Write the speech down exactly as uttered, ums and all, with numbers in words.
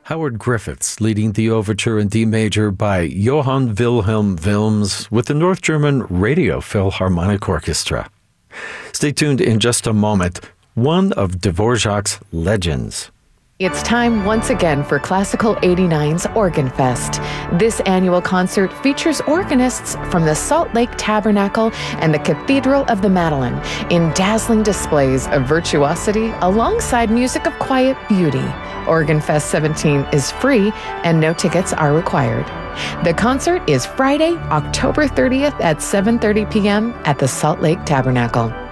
Howard Griffiths leading the overture in D major by Johann Wilhelm Wilms with the North German Radio Philharmonic Orchestra. Stay tuned in just a moment. One of Dvorak's legends. It's time once again for Classical eighty-nine's Organ Fest. This annual concert features organists from the Salt Lake Tabernacle and the Cathedral of the Madeleine in dazzling displays of virtuosity alongside music of quiet beauty. Organ Fest seventeen is free and no tickets are required. The concert is Friday, October thirtieth at seven thirty p.m. at the Salt Lake Tabernacle.